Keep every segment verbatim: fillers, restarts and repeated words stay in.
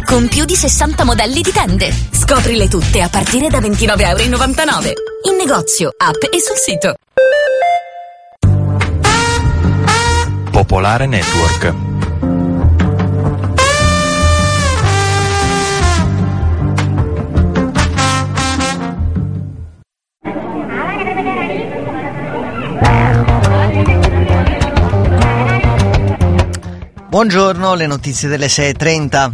con più di sessanta modelli di tende. Scoprile tutte a partire da ventinove virgola novantanove euro. In negozio, app e sul sito. Popolare Network. Buongiorno, le notizie delle sei e trenta.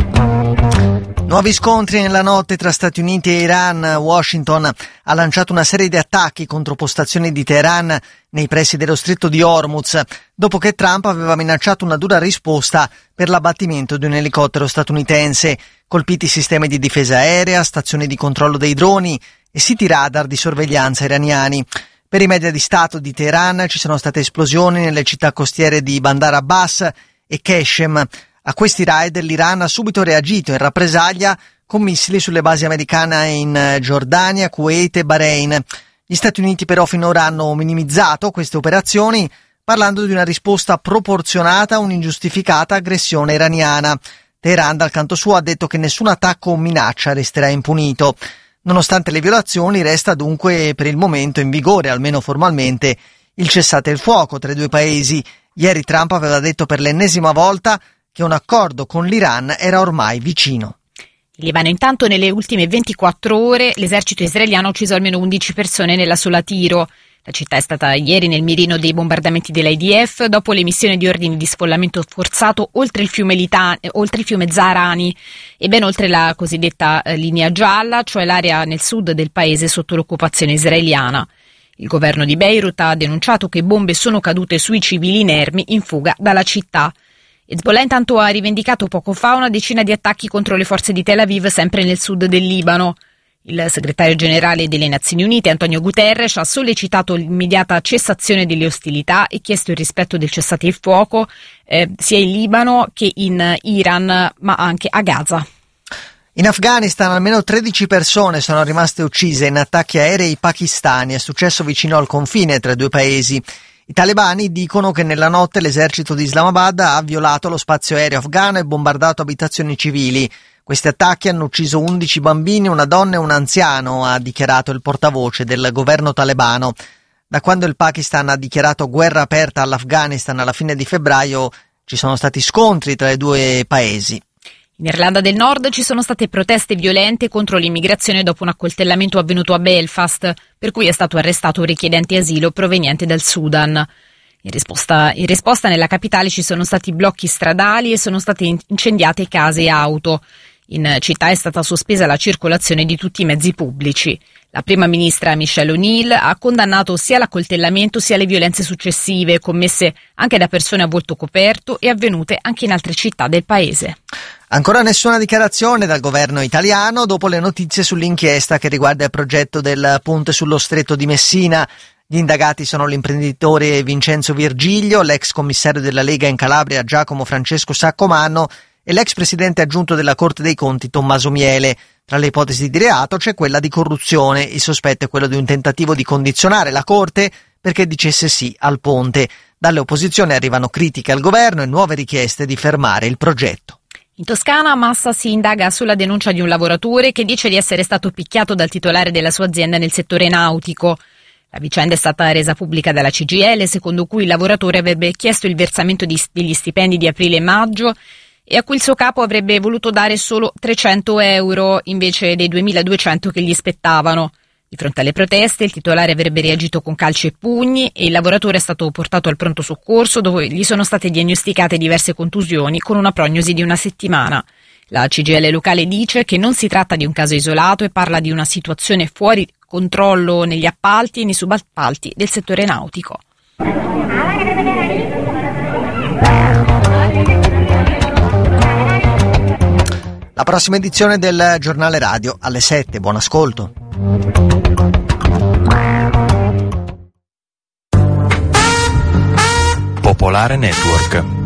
Nuovi scontri nella notte tra Stati Uniti e Iran. Washington ha lanciato una serie di attacchi contro postazioni di Teheran nei pressi dello stretto di Hormuz, dopo che Trump aveva minacciato una dura risposta per l'abbattimento di un elicottero statunitense, colpiti sistemi di difesa aerea, stazioni di controllo dei droni e siti radar di sorveglianza iraniani. Per i media di Stato di Teheran ci sono state esplosioni nelle città costiere di Bandar Abbas e Qeshem. A questi raid l'Iran ha subito reagito in rappresaglia con missili sulle basi americane in Giordania, Kuwait e Bahrain. Gli Stati Uniti però finora hanno minimizzato queste operazioni, parlando di una risposta proporzionata a un'ingiustificata aggressione iraniana. Teheran dal canto suo ha detto che nessun attacco o minaccia resterà impunito. Nonostante le violazioni, resta dunque per il momento in vigore, almeno formalmente, il cessate il fuoco tra i due paesi. Ieri Trump aveva detto per l'ennesima volta che un accordo con l'Iran era ormai vicino. In Libano intanto nelle ultime ventiquattro ore l'esercito israeliano ha ucciso almeno undici persone nella sola Tiro. La città è stata ieri nel mirino dei bombardamenti dell'I D F dopo l'emissione di ordini di sfollamento forzato oltre il fiume, Lita- oltre il fiume Zahrani e ben oltre la cosiddetta eh, linea gialla, cioè l'area nel sud del paese sotto l'occupazione israeliana. Il governo di Beirut ha denunciato che bombe sono cadute sui civili inermi in fuga dalla città. Hezbollah intanto ha rivendicato poco fa una decina di attacchi contro le forze di Tel Aviv sempre nel sud del Libano. Il segretario generale delle Nazioni Unite, Antonio Guterres, ha sollecitato l'immediata cessazione delle ostilità e chiesto il rispetto del cessate il fuoco eh, sia in Libano che in Iran, ma anche a Gaza. In Afghanistan almeno tredici persone sono rimaste uccise in attacchi aerei pakistani. È successo vicino al confine tra i due paesi. I talebani dicono che nella notte l'esercito di Islamabad ha violato lo spazio aereo afghano e bombardato abitazioni civili. Questi attacchi hanno ucciso undici bambini, una donna e un anziano, ha dichiarato il portavoce del governo talebano. Da quando il Pakistan ha dichiarato guerra aperta all'Afghanistan alla fine di febbraio, ci sono stati scontri tra i due paesi. In Irlanda del Nord ci sono state proteste violente contro l'immigrazione dopo un accoltellamento avvenuto a Belfast, per cui è stato arrestato un richiedente asilo proveniente dal Sudan. In risposta, in risposta nella capitale ci sono stati blocchi stradali e sono state incendiate case e auto. In città è stata sospesa la circolazione di tutti i mezzi pubblici. La prima ministra Michelle O'Neill ha condannato sia l'accoltellamento sia le violenze successive, commesse anche da persone a volto coperto e avvenute anche in altre città del paese. Ancora nessuna dichiarazione dal governo italiano dopo le notizie sull'inchiesta che riguarda il progetto del ponte sullo stretto di Messina. Gli indagati sono l'imprenditore Vincenzo Virgilio, l'ex commissario della Lega in Calabria Giacomo Francesco Saccomanno e l'ex presidente aggiunto della Corte dei Conti Tommaso Miele. Tra le ipotesi di reato c'è quella di corruzione. Il sospetto è quello di un tentativo di condizionare la Corte perché dicesse sì al ponte. Dalle opposizioni arrivano critiche al governo e nuove richieste di fermare il progetto. In Toscana a Massa si indaga sulla denuncia di un lavoratore che dice di essere stato picchiato dal titolare della sua azienda nel settore nautico. La vicenda è stata resa pubblica dalla C G I L, secondo cui il lavoratore avrebbe chiesto il versamento di, degli stipendi di aprile e maggio e a cui il suo capo avrebbe voluto dare solo trecento euro invece dei duemiladuecento che gli spettavano. Di fronte alle proteste il titolare avrebbe reagito con calci e pugni e il lavoratore è stato portato al pronto soccorso dove gli sono state diagnosticate diverse contusioni con una prognosi di una settimana. La C G I L locale dice che non si tratta di un caso isolato e parla di una situazione fuori controllo negli appalti e nei subappalti del settore nautico. La prossima edizione del Giornale Radio alle sette. Buon ascolto. Popolare Network.